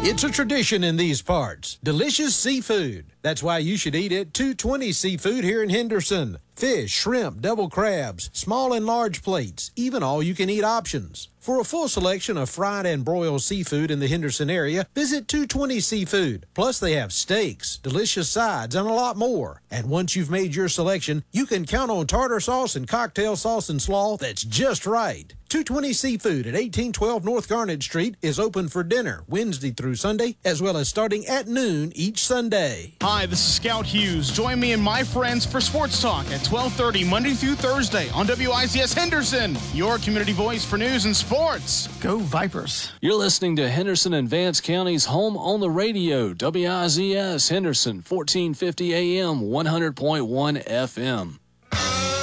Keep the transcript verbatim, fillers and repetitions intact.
It's a tradition in these parts. Delicious seafood. That's why you should eat at two twenty Seafood here in Henderson. Fish, shrimp, double crabs, small and large plates, even all-you-can-eat options. For a full selection of fried and broiled seafood in the Henderson area, visit two twenty Seafood. Plus, they have steaks, delicious sides, and a lot more. And once you've made your selection, you can count on tartar sauce and cocktail sauce and slaw that's just right. two twenty Seafood at eighteen twelve North Garnet Street is open for dinner Wednesday through Sunday, as well as starting at noon each Sunday. Hi, this is Scout Hughes. Join me and my friends for Sports Talk at twelve thirty Monday through Thursday on W I Z S Henderson, your community voice for news and sports. Go Vipers. You're listening to Henderson and Vance County's home on the radio, W I Z S Henderson, fourteen fifty A M, one hundred point one F M.